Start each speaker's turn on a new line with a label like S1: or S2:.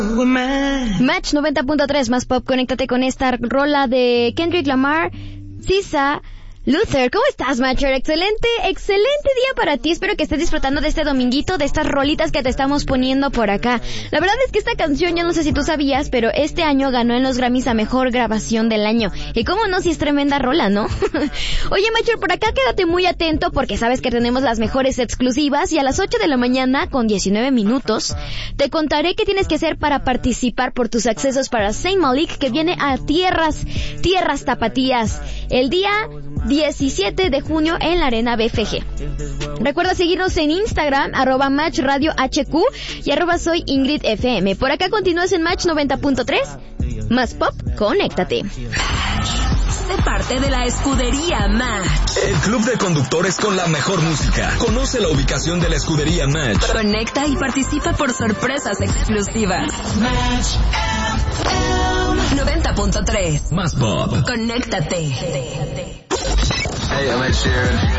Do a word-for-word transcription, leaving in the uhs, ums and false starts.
S1: Match noventa punto tres más pop, conéctate con esta rola de Kendrick Lamar, Sisa, Luther. ¿Cómo estás, Matcher? Excelente, excelente día para ti. Espero que estés disfrutando de este dominguito, de estas rolitas que te estamos poniendo por acá. La verdad es que esta canción, ya no sé si tú sabías, pero este año ganó en los Grammys a Mejor Grabación del Año. Y cómo no, si es tremenda rola, ¿no? Oye, Matcher, por acá quédate muy atento porque sabes que tenemos las mejores exclusivas y a las ocho de la mañana con diecinueve minutos te contaré qué tienes que hacer para participar por tus accesos para Saint Malik, que viene a tierras, tierras tapatías el día diecisiete de junio en la Arena B F G. Recuerda seguirnos en Instagram, arroba Match Radio H Q y arroba soy Ingrid F M. Por acá continúas en Match noventa punto tres. Más pop, conéctate.
S2: Sé parte de la escudería Match.
S3: El club de conductores con la mejor música. Conoce la ubicación de la escudería Match.
S2: Conecta y participa por sorpresas exclusivas. Match noventa punto tres.
S3: Más pop.
S2: Conéctate.
S4: Hey, I'm Ed Sheeran.